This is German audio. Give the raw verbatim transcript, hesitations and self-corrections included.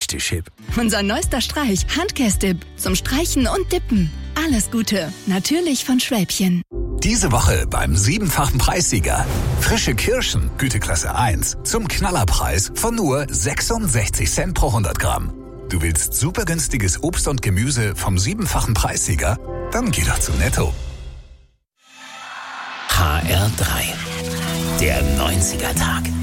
richtig hip. Unser neuester Streich, Handkästdip. Zum Streichen und Dippen. Alles Gute, natürlich von Schwäbchen. Diese Woche beim siebenfachen Preissieger. Frische Kirschen, Güteklasse eins, zum Knallerpreis von nur sechsundsechzig Cent pro hundert Gramm. Du willst super günstiges Obst und Gemüse vom siebenfachen Preissieger? Dann geh doch zu Netto. H R drei. Der neunziger Tag.